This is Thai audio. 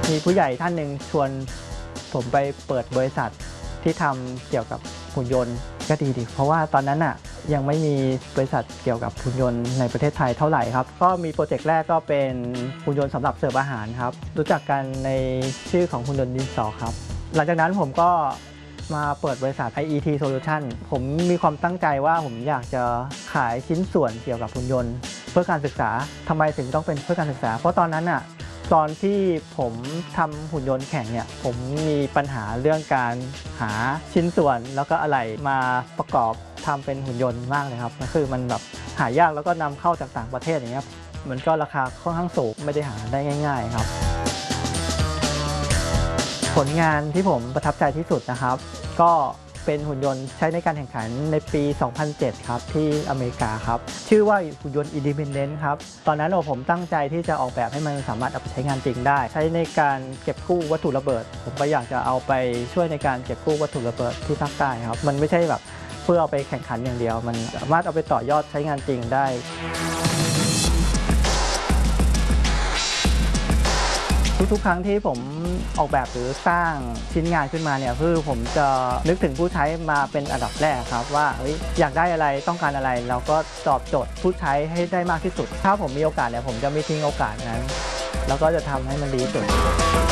มีผู้ใหญ่ท่านหนึ่งชวนผมไปเปิดบริษัทที่ทำเกี่ยวกับหุ่นยนต์ก็ดีเพราะว่าตอนนั้นอ่ะยังไม่มีบริษัทเกี่ยวกับหุ่นยนต์ในประเทศไทยเท่าไหร่ครับก็มีโปรเจกต์แรกก็เป็นหุ่นยนต์สำหรับเสิร์ฟอาหารครับรู้จักกันในชื่อของหุ่นยนต์ดินสอครับหลังจากนั้นผมก็มาเปิดบริษัท IET Solution ผมมีความตั้งใจว่าผมอยากจะขายชิ้นส่วนเกี่ยวกับหุ่นยนต์เพื่อการศึกษาทำไมถึงต้องเป็นเพื่อการศึกษาเพราะตอนนั้นอ่ะตอนที่ผมทำหุ่นยนต์แข่งเนี่ยผมมีปัญหาเรื่องการหาชิ้นส่วนแล้วก็อะไหล่มาประกอบทำเป็นหุ่นยนต์มากเลยครับก็คือมันแบบหายากแล้วก็นำเข้าจากต่างประเทศอย่างเงี้ยมันก็ราคาค่อนข้างสูงไม่ได้หาได้ง่ายๆครับผลงานที่ผมประทับใจที่สุดนะครับก็เป็นหุ่นยนต์ใช้ในการแข่งขันในปี 2007 ครับที่อเมริกาครับชื่อว่าหุ่นยนต์ Independent ครับตอนนั้นผมตั้งใจที่จะออกแบบให้มันสามารถเอาไปใช้งานจริงได้ใช้ในการเก็บกู้วัตถุระเบิดผมก็อยากจะเอาไปช่วยในการเก็บกู้วัตถุระเบิดที่ภาคใต้ครับมันไม่ใช่แบบเพื่อเอาไปแข่งขันอย่างเดียวมันสามารถเอาไปต่อยอดใช้งานจริงได้ทุกครั้งที่ผมออกแบบหรือสร้างชิ้นงานขึ้นมาเนี่ยคือผมจะนึกถึงผู้ใช้มาเป็นอันดับแรกครับว่าอยากได้อะไรต้องการอะไรเราก็ตอบโจทย์ผู้ใช้ให้ได้มากที่สุดถ้าผมมีโอกาสเนี่ยผมจะไม่ทิ้งโอกาสนั้นแล้วก็จะทำให้มันดีที่สุด